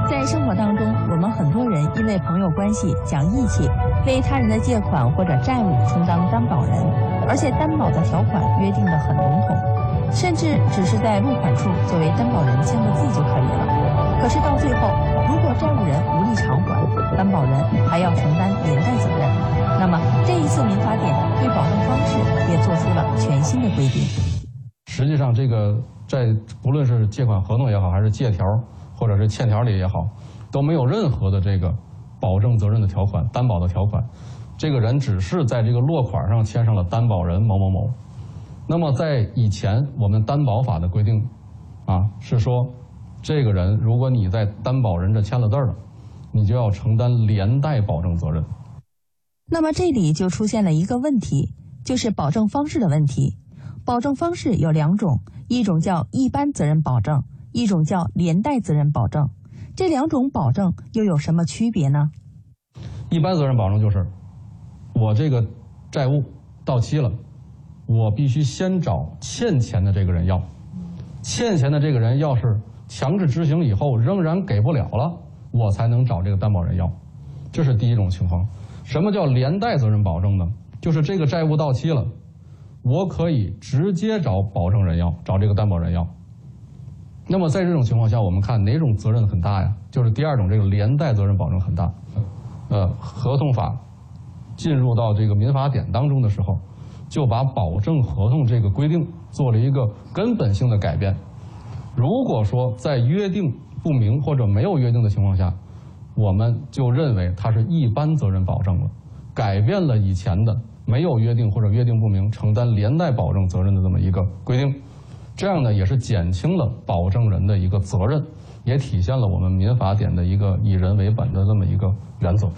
在生活当中，我们很多人因为朋友关系、讲义气，为他人的借款或者债务充当担保人，而且担保的条款约定得很笼统，甚至只是在录款处作为担保人签个字就可以了。可是到最后，如果债务人无力偿还，担保人还要承担连带责任。那么这一次民法典对保证方式也做出了全新的规定。 实际上，这个在不论是借款合同也好，还是借条或者是欠条里也好，都没有任何的这个保证责任的条款、担保的条款。这个人只是在这个落款上签上了担保人某某某。那么在以前我们担保法的规定是说，这个人如果你在担保人这签了字了，你就要承担连带保证责任。 那么这里就出现了一个问题，就是保证方式的问题。保证方式有两种，一种叫一般责任保证，一种叫连带责任保证。这两种保证又有什么区别呢？ 一般责任保证就是我这个债务到期了，我必须先找欠钱的这个人要，欠钱的这个人要是强制执行以后仍然给不了了，我才能找这个担保人要。这是第一种情况。什么叫连带责任保证呢？就是这个债务到期了，我可以直接找保证人要，找这个担保人要。那么在这种情况下，我们看哪种责任很大呀？就是第二种，这个连带责任保证很大。合同法进入到这个民法典当中的时候，就把保证合同这个规定做了一个根本性的改变。如果说在约定不明或者没有约定的情况下，我们就认为它是一般责任保证了，改变了以前的没有约定或者约定不明承担连带保证责任的这么一个规定。这样呢，也是减轻了保证人的一个责任，也体现了我们民法典的一个以人为本的这么一个原则。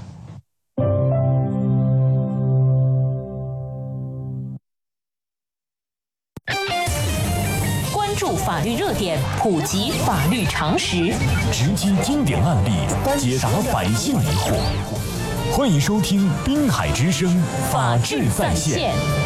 关注法律热点，普及法律常识， 直击经典案例，解答百姓疑惑。欢迎收听滨海之声法治在线。